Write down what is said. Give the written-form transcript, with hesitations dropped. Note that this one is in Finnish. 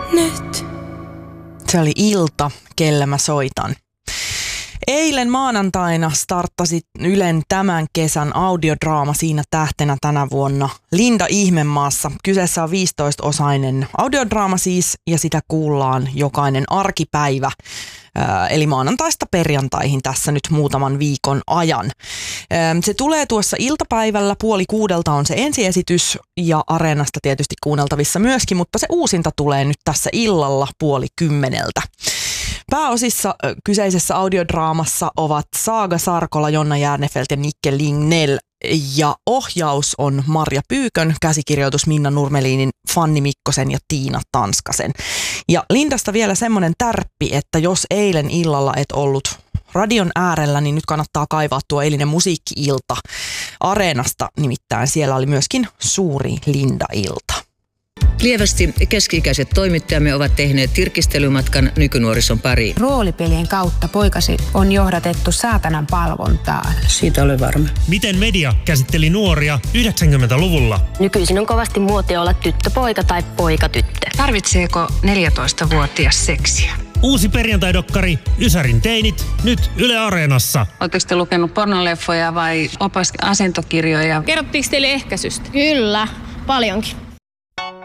nyt. Se oli Ilta, kelle mä soitan. Eilen maanantaina starttasi Ylen tämän kesän audiodraama Siinä tähtenä tänä vuonna Linda Ihmemaassa. Kyseessä on 15-osainen audiodraama siis, ja sitä kuullaan jokainen arkipäivä. Eli maanantaista perjantaihin tässä nyt muutaman viikon ajan. Se tulee tuossa iltapäivällä 5:30 on se ensiesitys ja Areenasta tietysti kuunneltavissa myöskin, mutta se uusinta tulee nyt tässä illalla 9:30. Pääosissa kyseisessä audiodraamassa ovat Saaga Sarkola, Jonna Järnefelt ja Nikke Lignell. Ja ohjaus on Marja Pyykön, käsikirjoitus Minna Nurmelinin, Fanni Mikkosen ja Tiina Tanskasen. Ja Lindasta vielä semmoinen tärppi, että jos eilen illalla et ollut radion äärellä, niin nyt kannattaa kaivaa tuo eilinen musiikki-ilta Areenasta. Nimittäin siellä oli myöskin suuri Linda-ilta. Lievästi keski-ikäiset toimittajamme ovat tehneet tirkistelymatkan nykynuorison pariin. Roolipelien kautta poikasi on johdatettu saatanan palvontaan. Siitä olen varma. Miten media käsitteli nuoria 90-luvulla? Nykyisin on kovasti muotia olla tyttöpoika tai poikatyttö. Tarvitseeko 14-vuotias seksiä? Uusi perjantaidokkari Ysärin teinit, nyt Yle Areenassa. Oletteko te lukenut pornoleffoja vai asentokirjoja? Kerrottiinko teille ehkäisystä? Kyllä, paljonkin.